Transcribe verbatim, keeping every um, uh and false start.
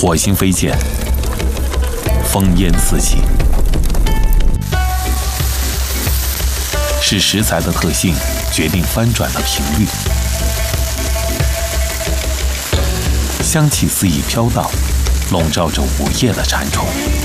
火星飞溅，烽烟四起，是食材的特性决定翻转的频率。香气肆意飘荡，笼罩着午夜的馋虫。